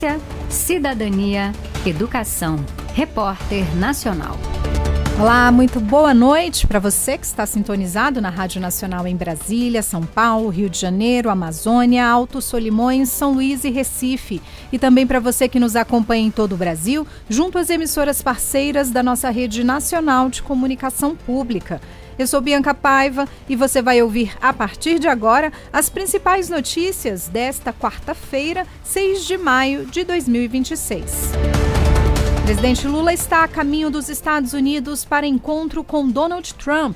Cidadania, educação. Repórter Nacional. Olá, muito boa noite para você que está sintonizado na Rádio Nacional em Brasília, São Paulo, Rio de Janeiro, Amazônia, Alto Solimões, São Luís e Recife. E também para você que nos acompanha em todo o Brasil, junto às emissoras parceiras da nossa rede nacional de comunicação pública. Eu sou Bianca Paiva e você vai ouvir a partir de agora as principais notícias desta quarta-feira, 6 de maio de 2026. O presidente Lula está a caminho dos Estados Unidos para encontro com Donald Trump.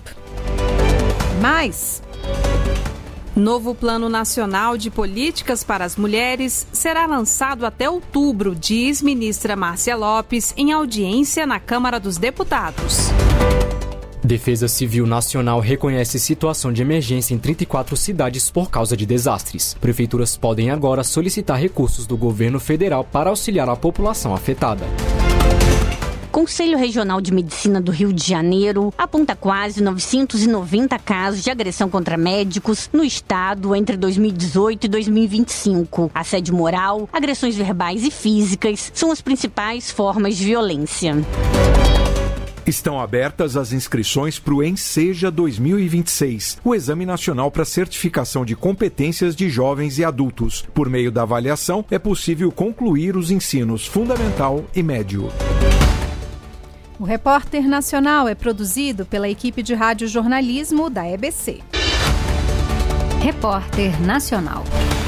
Novo Plano Nacional de Políticas para as Mulheres será lançado até outubro, diz ministra Márcia Lopes em audiência na Câmara dos Deputados. Defesa Civil Nacional reconhece situação de emergência em 34 cidades por causa de desastres. Prefeituras podem agora solicitar recursos do governo federal para auxiliar a população afetada. Conselho Regional de Medicina do Rio de Janeiro aponta quase 990 casos de agressão contra médicos no estado entre 2018 e 2025. Assédio moral, agressões verbais e físicas são as principais formas de violência. Estão abertas as inscrições para o Enseja 2026, o Exame Nacional para Certificação de Competências de Jovens e Adultos. Por meio da avaliação, é possível concluir os ensinos fundamental e médio. O Repórter Nacional é produzido pela equipe de radiojornalismo da EBC. Repórter Nacional.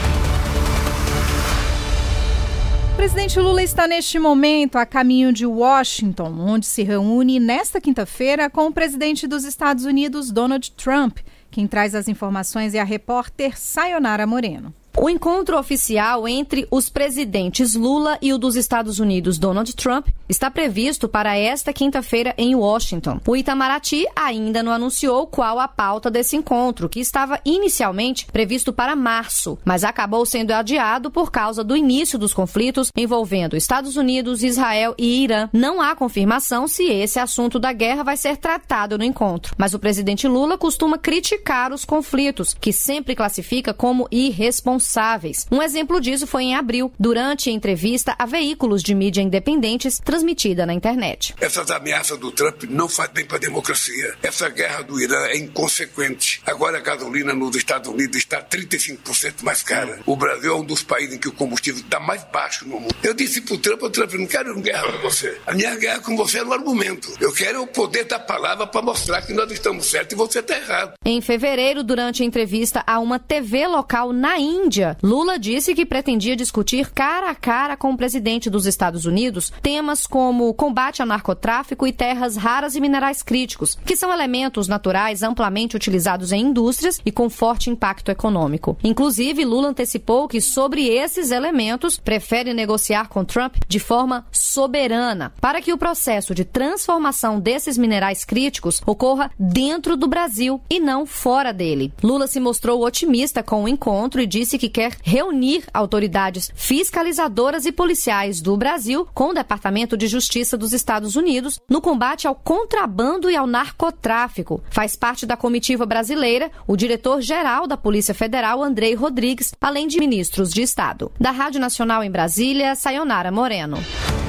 O presidente Lula está neste momento a caminho de Washington, onde se reúne nesta quinta-feira com o presidente dos Estados Unidos, Donald Trump. Quem traz as informações é a repórter Sayonara Moreno. O encontro oficial entre os presidentes Lula e o dos Estados Unidos, Donald Trump, está previsto para esta quinta-feira em Washington. O Itamaraty ainda não anunciou qual a pauta desse encontro, que estava inicialmente previsto para março, mas acabou sendo adiado por causa do início dos conflitos envolvendo Estados Unidos, Israel e Irã. Não há confirmação se esse assunto da guerra vai ser tratado no encontro, mas o presidente Lula costuma criticar os conflitos, que sempre classifica como irresponsáveis. Um exemplo disso foi em abril, durante a entrevista a veículos de mídia independentes transmitida na internet. Essas ameaças do Trump não fazem bem para a democracia. Essa guerra do Irã é inconsequente. Agora a gasolina nos Estados Unidos está 35% mais cara. O Brasil é um dos países em que o combustível está mais baixo no mundo. Eu disse para o Trump, não quero uma guerra com você. A minha guerra com você é no argumento. Eu quero o poder da palavra para mostrar que nós estamos certos e você está errado. Em fevereiro, durante a entrevista a uma TV local na Índia, Lula disse que pretendia discutir cara a cara com o presidente dos Estados Unidos temas como combate ao narcotráfico e terras raras e minerais críticos, que são elementos naturais amplamente utilizados em indústrias e com forte impacto econômico. Inclusive, Lula antecipou que sobre esses elementos prefere negociar com Trump de forma soberana, para que o processo de transformação desses minerais críticos ocorra dentro do Brasil e não fora dele. Lula se mostrou otimista com o encontro e disse que quer reunir autoridades fiscalizadoras e policiais do Brasil com o Departamento de Justiça dos Estados Unidos no combate ao contrabando e ao narcotráfico. Faz parte da comitiva brasileira o diretor-geral da Polícia Federal, Andrei Rodrigues, além de ministros de Estado. Da Rádio Nacional em Brasília, Sayonara Moreno.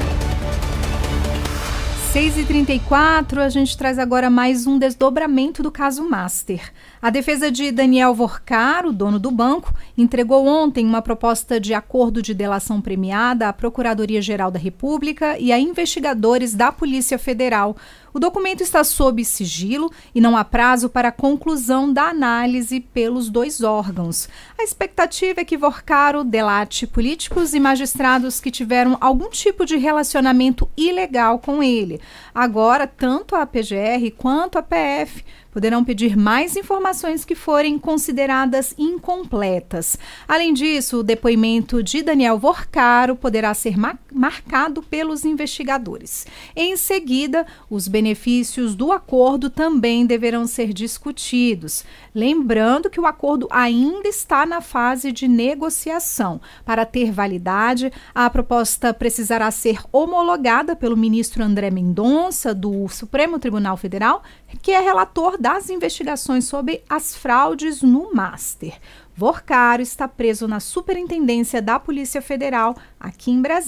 6h34, a gente traz agora mais um desdobramento do caso Master. A defesa de Daniel Vorcaro, dono do banco, entregou ontem uma proposta de acordo de delação premiada à Procuradoria-Geral da República e a investigadores da Polícia Federal. O documento está sob sigilo e não há prazo para a conclusão da análise pelos dois órgãos. A expectativa é que Vorcaro delate políticos e magistrados que tiveram algum tipo de relacionamento ilegal com ele. Agora, tanto a PGR quanto a PF poderão pedir mais informações que forem consideradas incompletas. Além disso, o depoimento de Daniel Vorcaro poderá ser marcado pelos investigadores. Em seguida, os benefícios do acordo também deverão ser discutidos. Lembrando que o acordo ainda está na fase de negociação. Para ter validade, a proposta precisará ser homologada pelo ministro André Mendonça, do Supremo Tribunal Federal, que é relator das investigações sobre as fraudes no Master. Vorcaro está preso na Superintendência da Polícia Federal, aqui em Brasília.